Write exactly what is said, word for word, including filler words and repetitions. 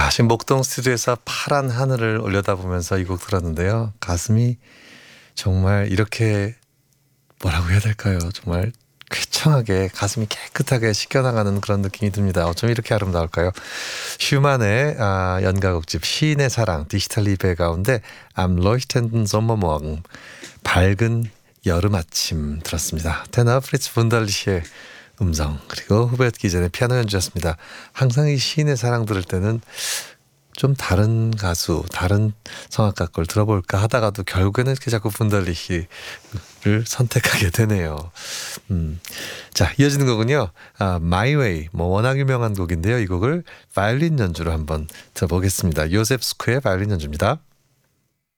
지금 목동 스튜디오에서 파란 하늘을 올려다보면서 이 곡 들었는데요. 가슴이 정말 이렇게 뭐라고 해야 될까요? 정말 쾌청하게 가슴이 깨끗하게 씻겨나가는 그런 느낌이 듭니다. 어쩜 이렇게 아름다울까요? 슈만의 아, 연가곡집 시인의 사랑 디지털 리베 가운데 Am leuchtenden Sommermorgen 밝은 여름 아침 들었습니다. 테너 프리츠 분달리시의 음성 그리고 후베트 기전의 피아노 연주였습니다. 항상 이 시인의 사랑 들을 때는 좀 다른 가수, 다른 성악가 걸 들어볼까 하다가도 결국에는 이렇게 자꾸 분달리히를 선택하게 되네요. 음. 자, 이어지는 곡은요. 아, My Way, 뭐 워낙 유명한 곡인데요. 이 곡을 바이올린 연주로 한번 들어보겠습니다. 요셉 스쿠의 바이올린 연주입니다.